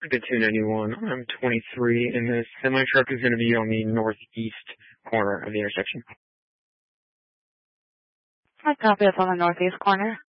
The 291. I'm 23, and the semi-truck is going to be on the northeast corner of the intersection. I copy. It's on the northeast corner.